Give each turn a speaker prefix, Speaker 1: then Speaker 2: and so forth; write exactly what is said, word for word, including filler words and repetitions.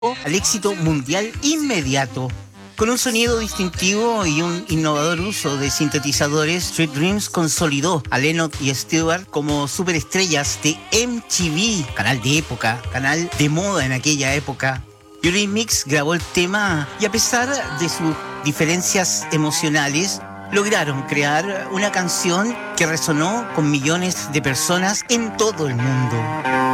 Speaker 1: al éxito mundial inmediato. Con un sonido distintivo y un innovador uso de sintetizadores, Sweet Dreams consolidó a Lennox y Stewart como superestrellas de M T V, canal de época, canal de moda en aquella época. Eurythmics grabó el tema y, a pesar de sus diferencias emocionales, lograron crear una canción que resonó con millones de personas en todo el mundo.